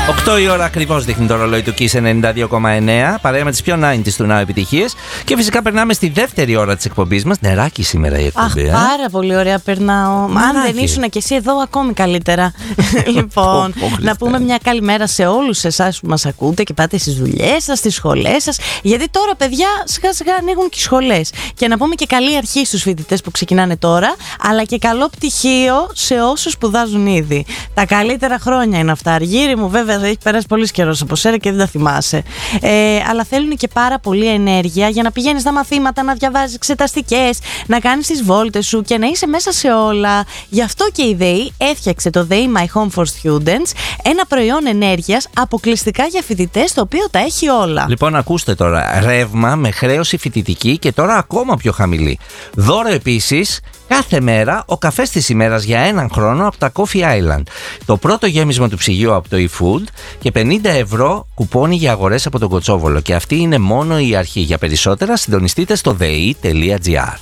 8 η ώρα ακριβώς δείχνει το ρολόι του Kiss 92,9. Παρέα με τις πιο 90s του Now επιτυχίες. Και φυσικά περνάμε στη δεύτερη ώρα της εκπομπής μας. Νεράκι σήμερα η εκπομπή. Πάρα πολύ ωραία περνάω. Αν δεν ήσουν και εσύ εδώ, ακόμη καλύτερα. Λοιπόν, να πούμε μια καλημέρα σε όλους εσάς που μας ακούτε και πάτε στις δουλειές σας, στις σχολές σας. Γιατί τώρα, παιδιά, σιγά σιγά ανοίγουν και οι σχολές. Και να πούμε και καλή αρχή στους φοιτητές που ξεκινάνε τώρα, αλλά και καλό πτυχίο σε όσους σπουδάζουν ήδη. Τα καλύτερα χρόνια είναι αυτά. Αργύρι μου, βέβαια, έχει περάσει πολύ καιρός από σένα και δεν τα θυμάσαι. Αλλά θέλουν και πάρα πολύ ενέργεια για να πηγαίνεις στα μαθήματα, να διαβάζεις εξεταστικές, να κάνεις τις βόλτες σου και να είσαι μέσα σε όλα. Γι' αυτό και η ΔΕΗ έφτιαξε το ΔΕΗ My Home for Students, ένα προϊόν ενέργειας αποκλειστικά για φοιτητές, το οποίο τα έχει όλα. Λοιπόν, ακούστε τώρα. Ρεύμα με χρέωση φοιτητική και τώρα ακόμα πιο χαμηλή. Δώρο επίσης. Κάθε μέρα ο καφές της ημέρας για έναν χρόνο από τα Coffee Island. Το πρώτο γέμισμα του ψυγείου από το eFood και 50 ευρώ κουπόνι για αγορές από τον Κοτσόβολο. Και αυτή είναι μόνο η αρχή. Για περισσότερα συντονιστείτε στο dei.gr.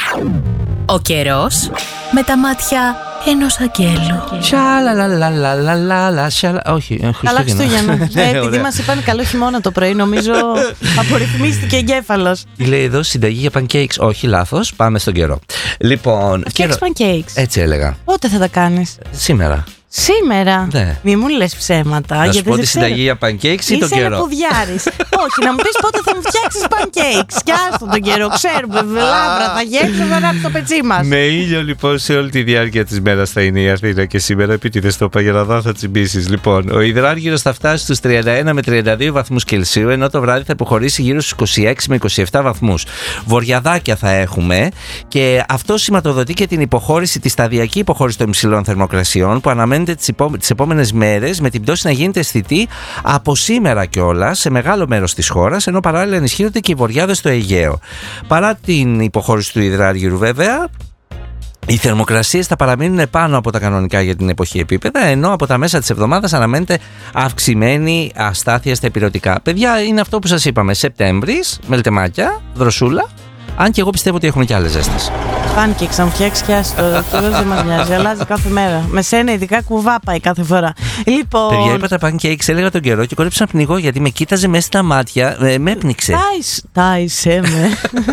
Ο καιρός με τα μάτια ενός αγγέλου. Σαλαλαλαλαλαλα. Όχι, καλά Χριστούγεννα. Επειδή μας είπαν καλό χειμώνα το πρωί, νομίζω απορριθμίστηκε εγκέφαλος. Λέει εδώ συνταγή για pancakes. Όχι, λάθος. Πάμε στον καιρό. Λοιπόν. Φτιάξεις pancakes. Έτσι έλεγα. Πότε θα τα κάνεις? Σήμερα. Σήμερα. Ναι. Μη μου λες ψέματα. Να σου πω τη συνταγή για pancakes ή τον καιρό? Είσαι πουδιάρης. Όχι, να μου πεις πότε θα μου φτιάξεις pancakes. Και άστο τον καιρό. Ξέρουμε, λάβρα θα γέμψω να το πετσί μας. Με ήλιο λοιπόν σε όλη τη διάρκεια της μέρας θα είναι η Αθήνα και σήμερα. Επίτηδες το είπα για να δω θα τσιμπήσεις. Λοιπόν, ο υδράργυρος θα φτάσει στους 31 με 32 βαθμούς Κελσίου, ενώ το βράδυ θα υποχωρήσει γύρω στους 26 με 27 βαθμούς. Βοριαδάκια θα έχουμε και αυτό σηματοδοτεί και την υποχώρηση, τη σταδιακή υποχώρηση των υψηλών θερμοκρασιών που αναμένεται τις επόμενες μέρες, με την πτώση να γίνεται αισθητή από σήμερα κιόλας σε μεγάλο μέρος της χώρας, ενώ παράλληλα ενισχύονται και οι βοριάδες στο Αιγαίο. Παρά την υποχώρηση του υδράργυρου, βέβαια, οι θερμοκρασίες θα παραμείνουν πάνω από τα κανονικά για την εποχή επίπεδα, ενώ από τα μέσα της εβδομάδας αναμένεται αυξημένη αστάθεια στα ηπειρωτικά. Παιδιά, είναι αυτό που σας είπαμε. Σεπτέμβρης, μελτεμάκια, δροσούλα. Αν και εγώ πιστεύω ότι έχουμε και άλλες ζέστες. Pancakes, αν φτιάξει και άστο. Δεν μας νοιάζει. Αλλάζει κάθε μέρα. Με σένα ειδικά κουβά πάει κάθε φορά. Λοιπόν. Παιδιά, είπα τα pancakes, έλεγα τον καιρό και κόρεψα να πνιγώ γιατί με κοίταζε μέσα στα μάτια. Με έπνιξε. Τάισε με.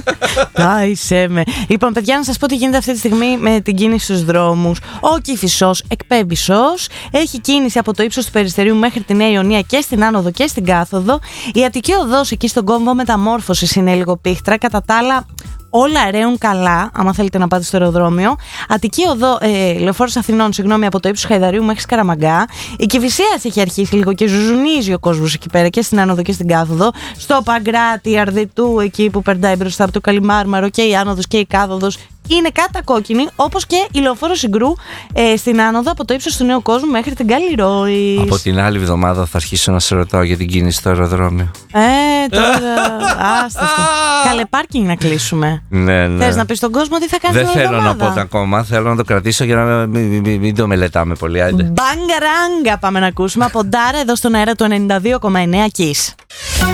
Τάισε με. Λοιπόν, παιδιά, να σας πω τι γίνεται αυτή τη στιγμή με την κίνηση στους δρόμους. Ο Κηφισός εκπέμπει σως. Έχει κίνηση από το ύψος του Περιστερίου μέχρι τη Νέα Ιωνία και στην άνοδο και στην κάθοδο. Η Αττική Οδός εκεί στον κόμβο Μεταμόρφωσης είναι λίγο πίχτρα. Κατά τα άλλα, όλα ρέουν καλά, άμα θέλετε να πάτε στο αεροδρόμιο. Αττική Οδό, Λεωφόρος Αθηνών, από το ύψος Χαϊδαρίου μέχρι Σκαραμαγκά. Η Κηφισίας έχει αρχίσει λίγο και ζουζουνίζει ο κόσμος εκεί πέρα και στην άνοδο και στην κάθοδο. Στο Παγκράτη, Αρδετού, εκεί που περνάει μπροστά από το Καλιμάρμαρο, και η άνοδος και η κάθοδος είναι κατακόκκινη, όπως και η Λεωφόρο Συγκρού στην άνοδο από το ύψος του Νέου Κόσμου μέχρι την Καλλιρόης. Από την άλλη εβδομάδα θα αρχίσω να σε ρωτάω για την κίνηση στο αεροδρόμιο. Τώρα. Άστα. Καλέ πάρκινγκ να κλείσουμε. Ναι. Θες να πεις στον κόσμο τι θα κάνεις? Δεν θέλω να πω το ακόμα. Θέλω να το κρατήσω για να μην το μελετάμε πολύ. Μπαγκαράγκα πάμε να ακούσουμε από Ντάρα εδώ στον αέρα του 92,9 Kiss.